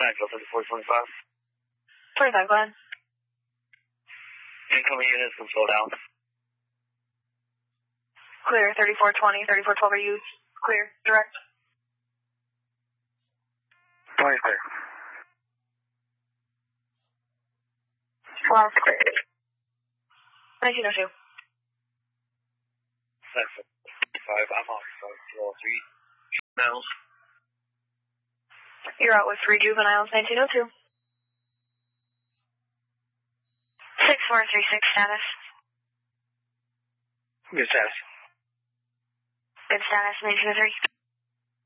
Maxwell 3425. 25, go ahead. Incoming units can slow down. Clear, 3420, 3412, are you clear, direct? 20 clear. 12 clear. 1902. Maxwell 5, I'm off, so 3 miles. You're out with 3 juveniles, 1902. 6436 status. Good status. Good status, 1903.